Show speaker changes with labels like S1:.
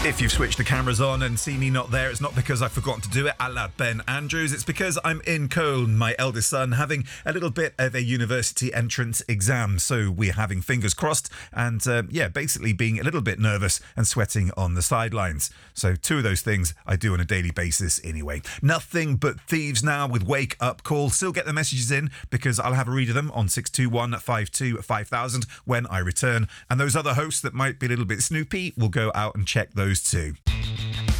S1: If you've switched the cameras on and see me not there, it's not because I've forgotten to do it, a la Ben Andrews. It's because I'm in Cologne, my eldest son, having a little bit of a university entrance exam. So we're having fingers crossed and, basically being a little bit nervous and sweating on the sidelines. So two of those things I do on a daily basis anyway. Nothing but thieves now with Wake Up Call. Still get the messages in because I'll have a read of them on 621 52 5000 when I return. And those other hosts that might be a little bit snoopy will go out and check those too.